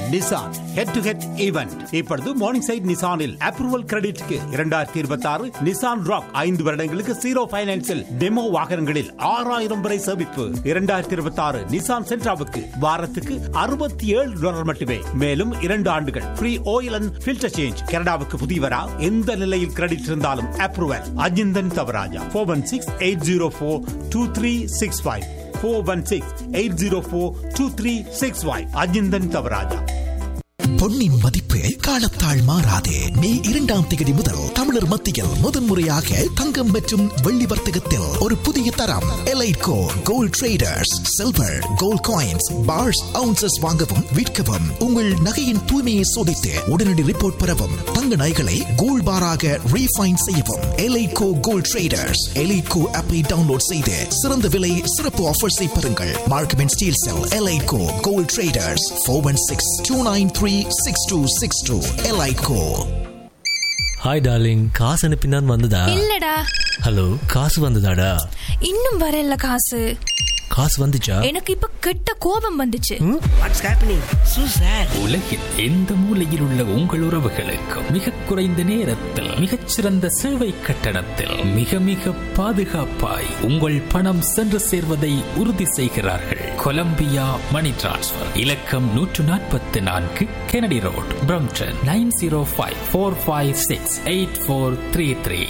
Nissan head to head event இப்பொழுது morning side நிசானில் approval கிரெடிட்க்கு 2026 Nissan rock 5 வருடங்களுக்கு 0 ஃபைனான்ஸில் demo வாகனங்களில் 6000 வரை சேமிப்பு. 2026 நிசான் சென்ட்ராவுக்கு வாரத்துக்கு $67 மட்டுமே. மேலும் 2 ஆண்டுகள் free oil and filter change. கனடாவுக்கு புதியவரா எந்த நிலையில் கிரெடிட் இருந்தாலும் அப்ரூவல். அஜிந்தன் தவராஜா 416-804-2365 416-804-2365 அஜிந்தன் தவராஜா. பொன்னின் மதிப்பு காலத்தால் மாறாது. மே 2ஆம் தேதி முதல் தமிழர் மத்தியில் முதன்முறையாக தங்கம் மற்றும் வெள்ளி வர்த்தகத்தில் ஒரு புதிய தரம் எலைட்கோ gold traders. Silver gold coins parse ounces வாங்கவும் விற்கவும் உங்கள் நகையின் தூய்மையை சோதித்து உடனடி ரிப்போர்ட் பெறவும் தங்க நகைகளை கோல்ட் பாராக ரீஃபைன் செய்யவும் எலைட்கோ கோல்ட் ட்ரேடர்ஸ் எலைட்கோ ஆப்பை டவுன்லோட் செய்து சிறந்த விலை சிறப்பு ஆஃபர்ஸை பெறுங்கள். Markham and Steeles sell எலைட்கோ gold traders 416-293-6262 எலைட்கோ. Hi darling, காசு அனுப்பினான் வந்ததா? இல்லடா. ஹலோ, காசு வந்ததாடா? இன்னும் வரல. காசு வந்துச்சா? எனக்கு இப்ப கெட்ட கோபம் வந்துச்சு. What's happening சூசர்? உலகில் எந்த மூலையில் உள்ள உங்கள் உறவுகளுக்கு மிக குறைந்த நேரத்தில் மிகச்சிறந்த சேவை கட்டணத்தில் மிக மிக பாதுகாப்பாய் உங்கள் பணம் சென்று சேர்வதை உறுதி செய்கிறார்கள். கொலம்பியா மணி டிரான்ஸ்ஃபர் இலக்கம் 144 கெனடி ரோட் பிரம்டன் 9054568433.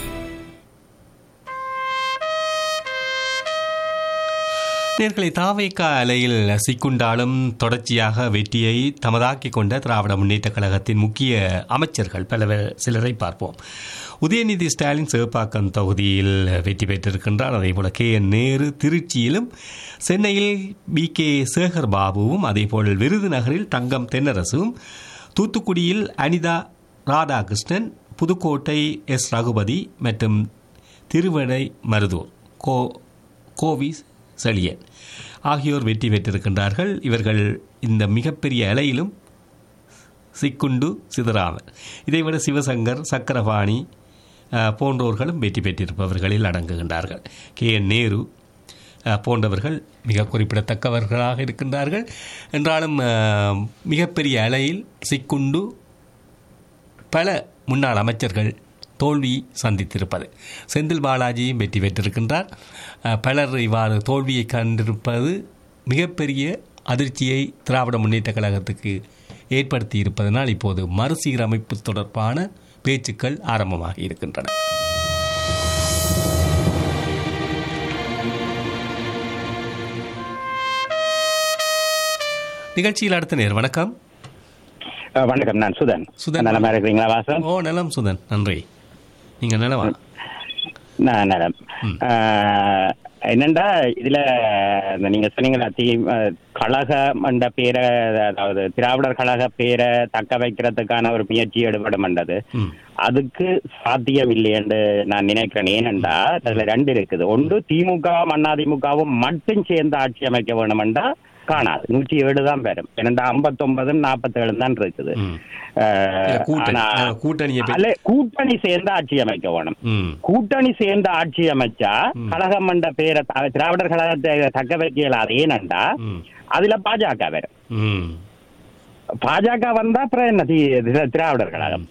நேர்களை தாவேக்கா அலையில் சிக்குண்டாலும் தொடர்ச்சியாக வெற்றியை தமதாக்கிக் கொண்ட திராவிட முன்னேற்ற கழகத்தின் முக்கிய அமைச்சர்கள் சிலரை பார்ப்போம். உதயநிதி ஸ்டாலின் சேப்பாக்கம் தொகுதியில் வெற்றி பெற்றிருக்கின்றார். அதேபோல் KN நேரு திருச்சியிலும், சென்னையில் BK சேகர் பாபுவும், அதேபோல் விருதுநகரில் தங்கம் தென்னரசும், தூத்துக்குடியில் அனிதா ராதாகிருஷ்ணன், புதுக்கோட்டை S ரகுபதி மற்றும் திருவடை மருதூர் கோவி செழியன் ஆகியோர் வெற்றி பெற்றிருக்கின்றார்கள். இவர்கள் இந்த மிகப்பெரிய அலையிலும் சிக்குண்டு சிதறாமல், இதைவிட சிவசங்கர் சக்கரபாணி போன்றோர்களும் வெற்றி பெற்றிருப்பவர்களில் அடங்குகின்றார்கள். KN நேரு போன்றவர்கள் மிக குறிப்பிடத்தக்கவர்களாக இருக்கின்றார்கள். என்றாலும் மிகப்பெரிய அலையில் சிக்குண்டு பல முன்னாள் அமைச்சர்கள் தோல்வி சந்தித்திருப்பது. செந்தில் பாலாஜியும் வெற்றி பெற்றிருக்கின்றார். பலர் இவ்வாறு தோல்வியை கண்டிருப்பது மிகப்பெரிய அதிர்ச்சியை திராவிட முன்னேற்ற கழகத்துக்கு ஏற்படுத்தி இருப்பதனால் இப்போது மறுசீரமைப்பு தொடர்பான பேச்சுக்கள் ஆரம்பமாகி இருக்கின்றன. நிகழ்ச்சியில் அடுத்த நேர். வணக்கம். வணக்கம், நான் சுதன். நலமா இருக்கிறீங்களா வாசன்? ஓ நலம் சுதன், நன்றி. நீங்க நலமா? நான் நலம். என்னண்டா இதுல நீங்க சொன்னீங்களா கழகம் என்ற பேரை, அதாவது திராவிடர் கழக பேரை தக்க வைக்கிறதுக்கான ஒரு முயற்சி எடுபடுமென்றது அதுக்கு சாத்தியம் இல்லை என்று நான் நினைக்கிறேன். ஏனென்றா அதுல 2 இருக்குது. ஒன்று திமுகவும் அதிமுகவும் மட்டும் சேர்ந்து ஆட்சி அமைக்க வேணுமென்றா காணாது. 107 தான் வரும். ஏனென்றா 59 47 தான் இருக்குது. கூட்டணி சேர்ந்து ஆட்சி அமைக்க வேணும். கூட்டணி சேர்ந்து ஆட்சி அமைச்சா கழகம் என்ற பேரை திராவிடர் கழகத்தை தக்க வைக்க இயலாது. ஏனென்றா அதுல பாஜக வரும். பாஜக வந்தா அப்புறம் என்ன திராவிடர் கழகம்?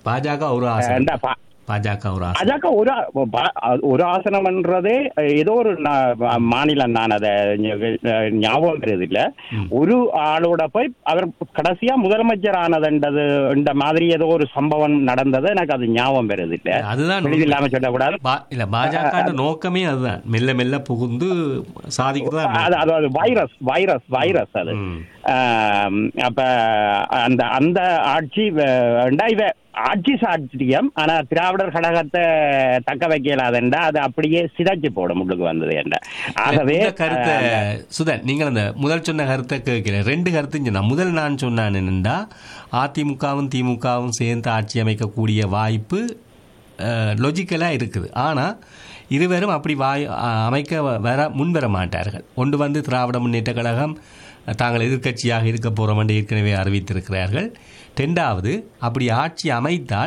பாஜக ஒரு ஆசனம்ன்றதே ஏதோ ஒரு மாநிலம், நான் அதை ஞாபகம் வருது இல்ல. ஒரு ஆளோட போய் அவர் கடைசியா முதலமைச்சர் ஆனதுன்றது இந்த மாதிரி ஏதோ ஒரு சம்பவம் நடந்தது எனக்கு அது ஞாபகம் வருது இல்ல. அதுதான் இல்லாம சொல்லக்கூடாது. இல்ல, பாஜக நோக்கமே அதுதான், மெல்ல மெல்ல புகுந்து சாதிக்கிறதா. அது வைரஸ் அது. அப்ப அந்த ஆட்சி ஆட்சி சாட்சியம். ஆனா திராவிடர் கழகத்தை தக்க வைக்கலாதுண்டா அது அப்படியே சிதைச்சு போடும் முழுக்கு வந்தது என்ற. ஆகவே கருத்தை சுதன், நீங்கள் அந்த முதல் சொன்ன கருத்தை கேட்கல, 2 கருத்து சொன்னா. முதல் நான் சொன்னான் என்னண்டா, அதிமுகவும் திமுகவும் சேர்ந்து ஆட்சி அமைக்கக்கூடிய வாய்ப்பு லொஜிக்கலா இருக்குது. ஆனா இருவரும் அப்படி அமைக்க முன்வர மாட்டார்கள். ஒன்று வந்து திராவிட முன்னேற்ற கழகம் தாங்கள் எதிர்க்கட்சியாக இருக்க போகிறோம் என்று ஏற்கனவே அறிவித்திருக்கிறார்கள். 2வது, அப்படி ஆட்சி அமைத்தால்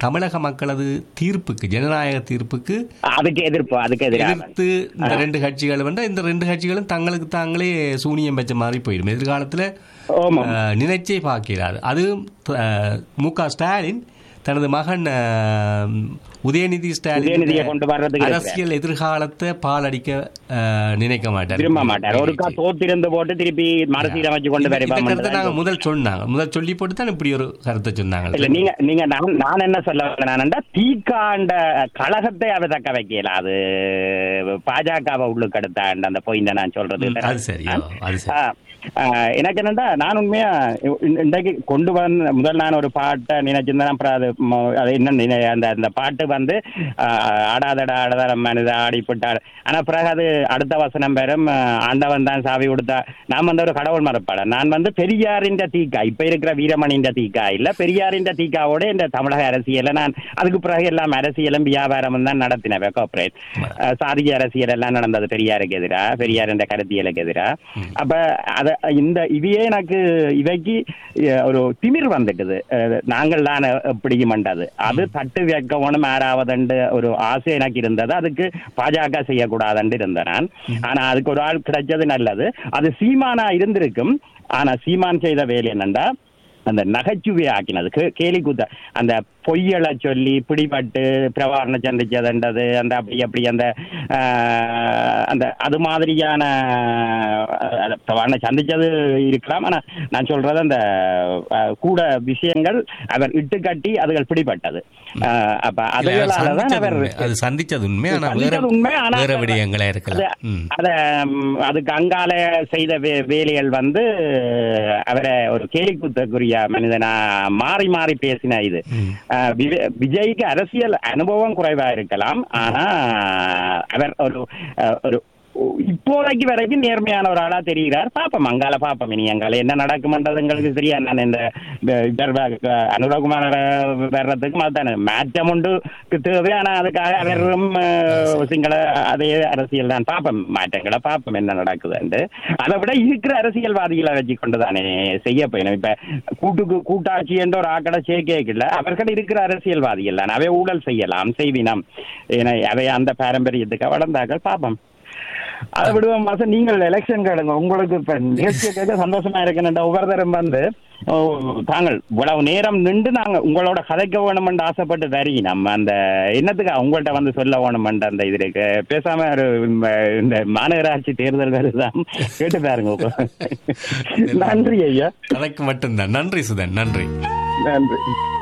தமிழக மக்களது தீர்ப்புக்கு, ஜனநாயக தீர்ப்புக்கு எதிர்த்து இந்த ரெண்டு கட்சிகள் வந்து இந்த ரெண்டு கட்சிகளும் தங்களுக்கு தாங்களே சூனியம் வச்ச மாதிரி போயிடும். எதிர்காலத்தில் நினைச்சே பார்க்கிறார். அது மு.க. ஸ்டாலின் தனது மகன் உதயநிதி ஸ்டாலின் கொண்டு வர்றதுக்கு அரசியல் எதிர்காலத்தை பாலடிக்க நினைக்க மாட்டார், விரும்ப மாட்டார். ஒருக்கா தோத்திருந்து போட்டு திருப்பி மறுசீரமைச்சு கொண்டு கருத்தை நாங்க முதல் சொல்லி போட்டு தான் இப்படி ஒரு கருத்தை சொன்னாங்க. நீங்க நான் என்ன சொல்ல வரேன்னா, தீக்காண்ட கழகத்தை அவ தக்க வைக்கல, அது பாஜகவை உள்ளுக்கு எடுத்தாண்ட அந்த பாயிண்ட நான் சொல்றது. அது சரியா? அது சரி. எனக்கு என்னன்னா, நான் உண்மையா இன்றைக்கு கொண்டு வந்த முதல் நான் ஒரு பாட்டை நினைச்சிருந்தேன். அப்புறம் அது என்ன அந்த பாட்டு வந்து ஆடாதடா ஆடாத மனித ஆடிப்பட்டார். ஆனா பிறகு அது அடுத்த வசனம் பெறும், ஆண்டவன் தான் சாவி கொடுத்தா. நான் வந்து ஒரு கடவுள் மறுப்பாளர். நான் வந்து பெரியாரின் தீக்கா, இப்ப இருக்கிற வீரமணியின் தீக்கா இல்ல, பெரியாரின் தீக்காவோட இந்த தமிழக அரசியல நான் அதுக்கு பிறகு எல்லாம் அரசியலும் வியாபாரமும் தான் நடத்தினேன். கார்பரேட் சாதிய அரசியல் எல்லாம் நடந்தது பெரியாருக்கு எதிரா, பெரியார் என்ற கருத்தியலுக்கு எதிரா. அப்ப அத இந்த இவையே எனக்கு இவைக்கு ஒரு திமிர் வந்துட்டுது. நாங்கள் தான் எப்படி மண்டது அது தட்டு வைக்கணும் யாராவதுண்டு ஒரு ஆசை எனக்கு இருந்தது. அதுக்கு பாஜக செய்யக்கூடாதுன்னு இருந்தேன் நான். ஆனா அதுக்கு ஒரு ஆள் கிடைச்சது நல்லது. அது சீமானா இருந்திருக்கும். ஆனா சீமான் செய்த வேலை என்னண்டா, அந்த நகைச்சுவை ஆக்கினது, கேலி கூத்த, அந்த பொய்யலை சொல்லி பிடிபட்டு பிரபாரண சந்திச்சதுன்றது, அந்த அப்படி அந்த அந்த அது மாதிரியான பிரபாரண சந்திச்சது இருக்கலாம். ஆனா நான் சொல்றது அந்த கூட விஷயங்கள் அவர் இட்டு கட்டி அதுகள் பிடிபட்டது. அப்ப அதனாலதான் அவர் அது சந்திச்சது உண்மை. அதுக்கு அங்கால செய்த வேலைகள் வந்து அவரை ஒரு கேலி கூத்தக்குரிய மனிதனா மாறி மாறி பேசின. இது விஜய்க்கு அரசியல் அனுபவம் குறைவா இருக்கலாம். ஆனா அவர் ஒரு இப்போதைக்கு வரைக்கும் நேர்மையான ஒரு ஆளா தெரிகிறார். பாப்போம், அங்கால பாப்போம், இனி அங்கால என்ன நடக்கும்ன்றது எங்களுக்கு தெரியா. நான் இந்த அனுராகுமார் வர்றதுக்கு அதுதானே மாற்றம் உண்டுக்கு தேவை. ஆனா அதுக்காக அவரும் சிங்கள அதே அரசியல் தான். பாப்போம், மாற்றங்களை பாப்போம் என்ன நடக்குதுன்னு. அதை விட இருக்கிற அரசியல்வாதிகளை வச்சு கொண்டுதானே செய்ய போயணும். இப்ப கூட்டாட்சி என்ற ஒரு ஆக்கடை சேர்க்கல, அவர்கள் இருக்கிற அரசியல்வாதிகள் தான். அவை ஊழல் செய்யலாம், செய்வினம், அவை அந்த பாரம்பரியத்துக்கு வளர்ந்தார்கள். பாப்போம், அதை விடுவோம். மாசம் நீங்கள் எலெக்ஷன் கேளுங்க. உங்களுக்கு இப்ப நிகழ்ச்சியை கேட்க சந்தோஷமா இருக்கேன். ஒவ்வொருத்தரும் வந்து தாங்கள் இவ்வளவு நேரம் நின்று நாங்க உங்களோட கதைக்க வேணுமென்று ஆசைப்பட்டு தரி நம்ம அந்த என்னத்துக்கு உங்கள்கிட்ட வந்து சொல்ல வேணுமென்ற அந்த இது இருக்கு. பேசாம ஒரு இந்த மாநகராட்சி தேர்தல் வருதான் கேட்டு பாருங்க. நன்றி ஐயா. கதைக்கு மட்டும்தான். நன்றி சுதன். நன்றி.